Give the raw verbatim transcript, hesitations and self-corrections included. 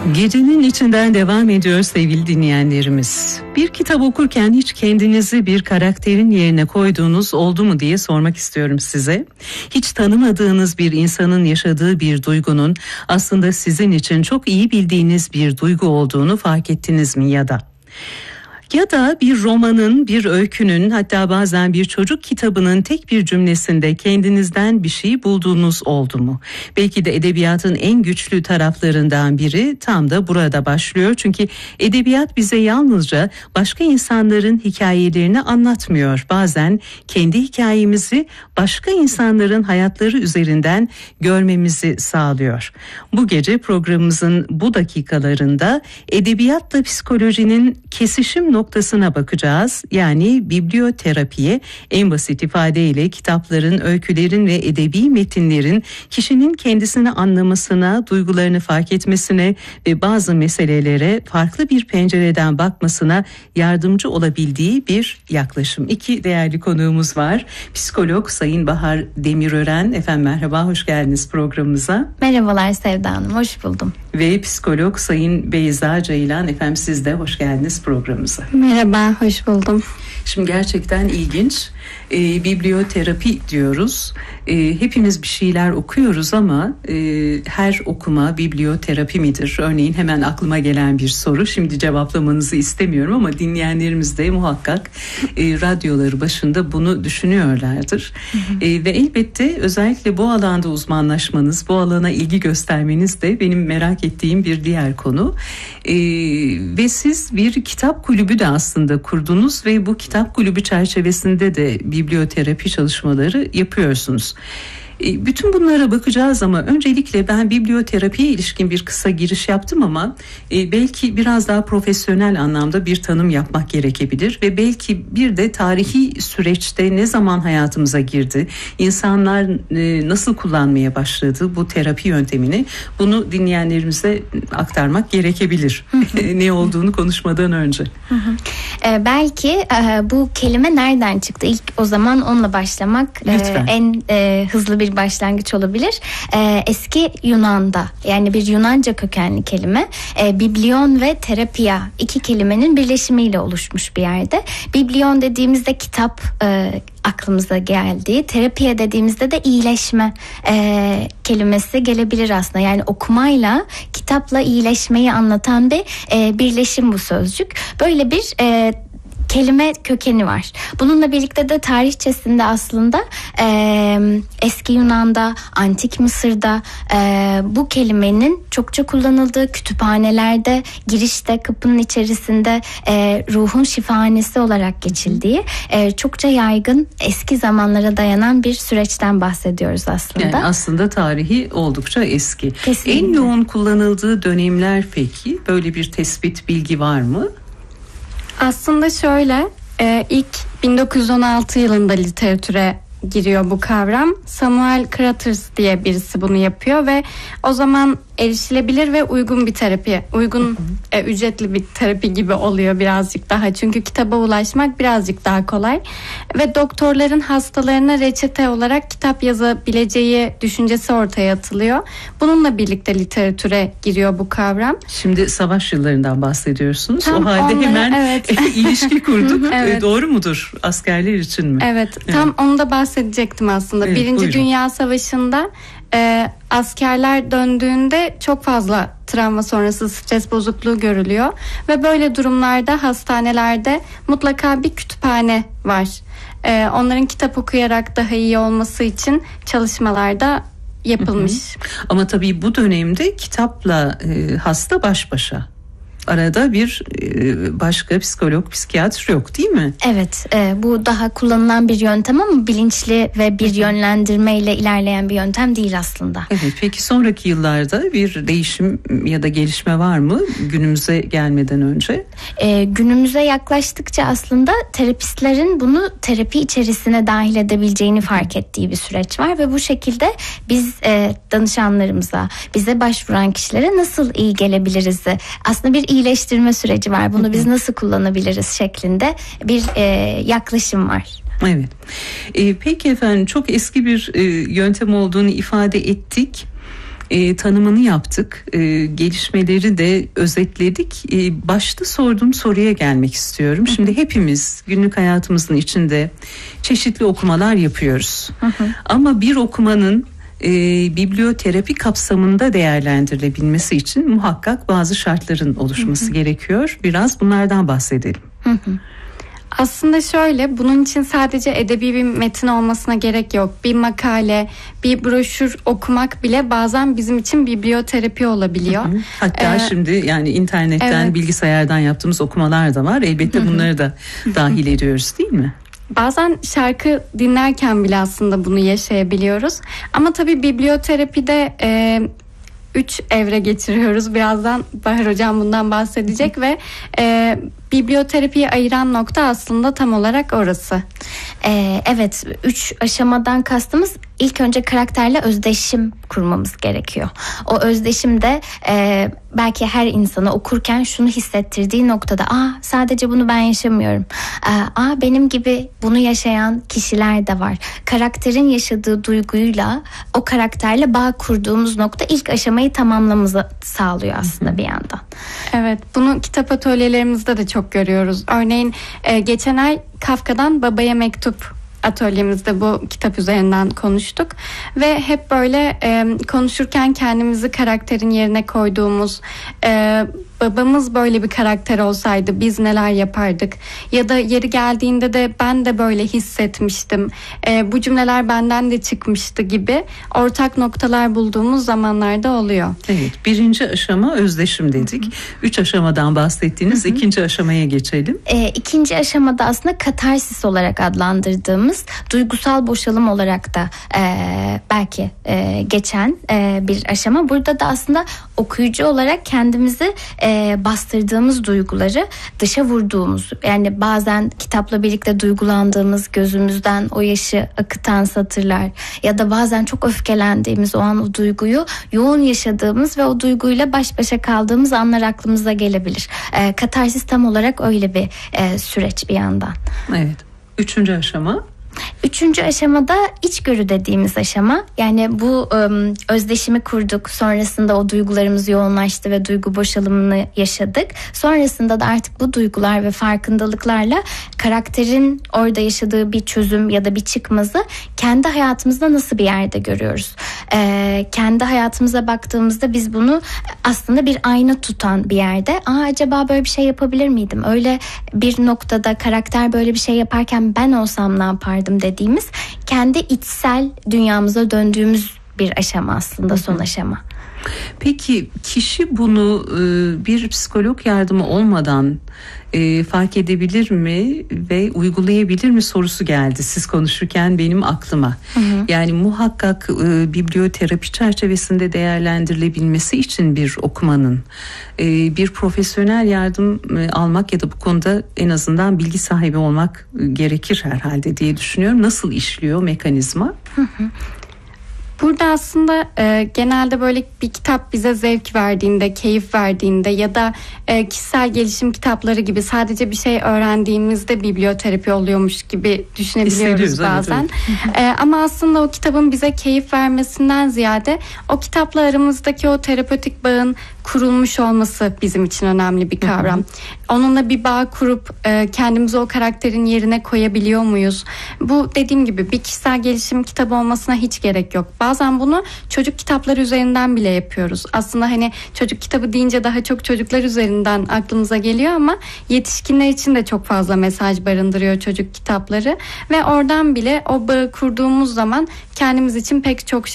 Gecenin içinden devam ediyor sevgili dinleyenlerimiz. Bir kitap okurken hiç kendinizi bir karakterin yerine koyduğunuz oldu mu diye sormak istiyorum size. Hiç tanımadığınız bir insanın yaşadığı bir duygunun aslında sizin için çok iyi bildiğiniz bir duygu olduğunu fark ettiniz mi ya da? Ya da bir romanın, bir öykünün, hatta bazen bir çocuk kitabının tek bir cümlesinde kendinizden bir şey bulduğunuz oldu mu? Belki de edebiyatın en güçlü taraflarından biri tam da burada başlıyor. Çünkü edebiyat bize yalnızca başka insanların hikayelerini anlatmıyor. Bazen kendi hikayemizi başka insanların hayatları üzerinden görmemizi sağlıyor. Bu gece programımızın bu dakikalarında edebiyatla psikolojinin kesişim noktasına noktasına bakacağız. Yani biblioterapiye, en basit ifadeyle kitapların, öykülerin ve edebi metinlerin kişinin kendisini anlamasına, duygularını fark etmesine ve bazı meselelere farklı bir pencereden bakmasına yardımcı olabildiği bir yaklaşım. İki değerli konuğumuz var. Psikolog Sayın Bahar Demirören. Efendim merhaba, hoş geldiniz programımıza. Merhabalar Sevda Hanım, hoş buldum. Ve psikolog Sayın Beyza Ceylan. Efendim siz de hoş geldiniz programımıza. Merhaba, hoş buldum. Şimdi gerçekten ilginç. E, biblioterapi diyoruz. E, hepimiz bir şeyler okuyoruz ama e, her okuma biblioterapi midir? Örneğin hemen aklıma gelen bir soru. Şimdi cevaplamanızı istemiyorum ama dinleyenlerimiz de muhakkak e, radyoları başında bunu düşünüyorlardır. Hı hı. E, ve elbette özellikle bu alanda uzmanlaşmanız, bu alana ilgi göstermeniz de benim merak ettiğim bir diğer konu. E, ve siz bir kitap kulübü de aslında kurdunuz ve bu kitap kulübü çerçevesinde de biblioterapi çalışmaları yapıyorsunuz. Bütün bunlara bakacağız ama öncelikle ben biblioterapiye ilişkin bir kısa giriş yaptım ama belki biraz daha profesyonel anlamda bir tanım yapmak gerekebilir ve belki bir de tarihi süreçte ne zaman hayatımıza girdi, insanlar nasıl kullanmaya başladı bu terapi yöntemini, bunu dinleyenlerimize aktarmak gerekebilir. Ne olduğunu konuşmadan önce. Ee, belki e, bu kelime nereden çıktı? İlk o zaman onunla başlamak e, en e, hızlı bir başlangıç olabilir. Ee, eski Yunan'da, yani bir Yunanca kökenli kelime, e, biblion ve terapia iki kelimenin birleşimiyle oluşmuş bir yerde. Biblion dediğimizde kitap e, aklımıza geldi. Terapia dediğimizde de iyileşme e, kelimesi gelebilir aslında. Yani okumayla, kitapla iyileşmeyi anlatan bir e, birleşim bu sözcük. Böyle bir e, kelime kökeni var. Bununla birlikte de tarihçesinde aslında e, eski Yunan'da, antik Mısır'da e, bu kelimenin çokça kullanıldığı, kütüphanelerde, girişte, kapının içerisinde e, ruhun şifahanesi olarak geçildiği, e, çokça yaygın, eski zamanlara dayanan bir süreçten bahsediyoruz aslında. Yani aslında tarihi oldukça eski. Kesinlikle. En yoğun kullanıldığı dönemler peki? Böyle bir tespit, bilgi var mı? Aslında şöyle, e, ilk bin dokuz yüz on altı yılında literatüre giriyor bu kavram. Samuel Kratters diye birisi bunu yapıyor ve o zaman erişilebilir ve uygun bir terapi, uygun e, ücretli bir terapi gibi oluyor birazcık daha. Çünkü kitaba ulaşmak birazcık daha kolay ve doktorların hastalarına reçete olarak kitap yazabileceği düşüncesi ortaya atılıyor. Bununla birlikte literatüre giriyor bu kavram. Şimdi savaş yıllarından bahsediyorsunuz. Tam o halde onlara, hemen evet. ilişki kurduk. Evet. Doğru mudur? Askerler için mi? Evet, tam evet. Onu da bahsedecektim aslında. Evet, Birinci buyurun. Dünya Savaşı'nda e, askerler döndüğünde çok fazla travma sonrası stres bozukluğu görülüyor ve böyle durumlarda hastanelerde mutlaka bir kütüphane var. E, onların kitap okuyarak daha iyi olması için çalışmalarda yapılmış. Hı hı. Ama tabii bu dönemde kitapla e, hasta baş başa. Arada bir başka psikolog, psikiyatr yok değil mi? Evet, e, bu daha kullanılan bir yöntem ama bilinçli ve bir yönlendirmeyle ilerleyen bir yöntem değil aslında. Evet, peki sonraki yıllarda bir değişim ya da gelişme var mı günümüze gelmeden önce? E, günümüze yaklaştıkça aslında terapistlerin bunu terapi içerisine dahil edebileceğini fark ettiği bir süreç var ve bu şekilde biz e, danışanlarımıza, bize başvuran kişilere nasıl iyi gelebiliriz? Aslında bir iyileştirme süreci var. Bunu biz nasıl kullanabiliriz şeklinde bir e, yaklaşım var. Evet. E, peki efendim, çok eski bir e, yöntem olduğunu ifade ettik. E, tanımını yaptık, e, gelişmeleri de özetledik. E, başta sorduğum soruya gelmek istiyorum. Hı hı. Şimdi hepimiz günlük hayatımızın içinde çeşitli okumalar yapıyoruz. Hı hı. Ama bir okumanın e, biblioterapi kapsamında değerlendirilebilmesi için muhakkak bazı şartların oluşması hı hı. gerekiyor. Biraz bunlardan bahsedelim. Hı hı. Aslında şöyle, bunun için sadece edebi bir metin olmasına gerek yok. Bir makale, bir broşür okumak bile bazen bizim için biblioterapi olabiliyor. Hı hı. Hatta ee, şimdi yani internetten, evet. bilgisayardan yaptığımız okumalar da var. Elbette hı hı. bunları da dahil ediyoruz, değil mi? Bazen şarkı dinlerken bile aslında bunu yaşayabiliyoruz. Ama tabii biblioterapide e, üç evre geçiriyoruz. Birazdan Bahar Hocam bundan bahsedecek ve e, biblioterapiyi ayıran nokta aslında tam olarak orası. Ee, evet, üç aşamadan kastımız ilk önce karakterle özdeşim kurmamız gerekiyor. O özdeşimde e, belki her insana okurken şunu hissettirdiği noktada, aa sadece bunu ben yaşamıyorum. Aa, aa benim gibi bunu yaşayan kişiler de var. Karakterin yaşadığı duyguyla o karakterle bağ kurduğumuz nokta ilk aşamayı tamamlamamızı sağlıyor aslında bir yandan. Evet, bunu kitap atölyelerimizde de çok görüyoruz. Örneğin e, geçen ay Kafka'dan Babaya Mektup atölyemizde bu kitap üzerinden konuştuk ve hep böyle e, konuşurken kendimizi karakterin yerine koyduğumuz, e, babamız böyle bir karakter olsaydı biz neler yapardık, ya da yeri geldiğinde de ben de böyle hissetmiştim, e, bu cümleler benden de çıkmıştı gibi ortak noktalar bulduğumuz zamanlarda oluyor. Evet, birinci aşama özdeşim dedik. Hı-hı. Üç aşamadan bahsettiğiniz Hı-hı. ikinci aşamaya geçelim. E, ikinci aşamada aslında katarsis olarak adlandırdığımız duygusal boşalım olarak da e, belki e, geçen e, bir aşama. Burada da aslında okuyucu olarak kendimizi e, bastırdığımız duyguları dışa vurduğumuz, yani bazen kitapla birlikte duygulandığımız, gözümüzden o yaşı akıtan satırlar ya da bazen çok öfkelendiğimiz o an o duyguyu yoğun yaşadığımız ve o duyguyla baş başa kaldığımız anlar aklımıza gelebilir. E, katarsis tam olarak öyle bir e, süreç bir yandan. Evet. Üçüncü aşama? Üçüncü aşamada içgörü dediğimiz aşama, yani bu ım, özdeşimi kurduk, sonrasında o duygularımız yoğunlaştı ve duygu boşalımını yaşadık. Sonrasında da artık bu duygular ve farkındalıklarla karakterin orada yaşadığı bir çözüm ya da bir çıkmazı kendi hayatımızda nasıl bir yerde görüyoruz? Ee, kendi hayatımıza baktığımızda biz bunu aslında bir ayna tutan bir yerde, aa acaba böyle bir şey yapabilir miydim? Öyle bir noktada karakter böyle bir şey yaparken ben olsam ne yapardım dediğimiz, kendi içsel dünyamıza döndüğümüz bir aşama aslında, son aşama. Peki kişi bunu bir psikolog yardımı olmadan fark edebilir mi ve uygulayabilir mi sorusu geldi siz konuşurken benim aklıma. Hı hı. Yani muhakkak biblioterapi çerçevesinde değerlendirilebilmesi için bir okumanın bir profesyonel yardım almak ya da bu konuda en azından bilgi sahibi olmak gerekir herhalde diye düşünüyorum. Nasıl işliyor mekanizma? Hı hı. Burada aslında e, genelde böyle bir kitap bize zevk verdiğinde, keyif verdiğinde ya da e, kişisel gelişim kitapları gibi sadece bir şey öğrendiğimizde biblioterapi oluyormuş gibi düşünebiliyoruz bazen. Evet, e, ama aslında o kitabın bize keyif vermesinden ziyade o kitapla aramızdaki o terapötik bağın kurulmuş olması bizim için önemli bir kavram. Hı hı. Onunla bir bağ kurup e, kendimizi o karakterin yerine koyabiliyor muyuz? Bu dediğim gibi bir kişisel gelişim kitabı olmasına hiç gerek yok. Bazen bunu çocuk kitapları üzerinden bile yapıyoruz. Aslında hani çocuk kitabı deyince daha çok çocuklar üzerinden aklımıza geliyor ama yetişkinler için de çok fazla mesaj barındırıyor çocuk kitapları ve oradan bile o bağı kurduğumuz zaman kendimiz için pek çok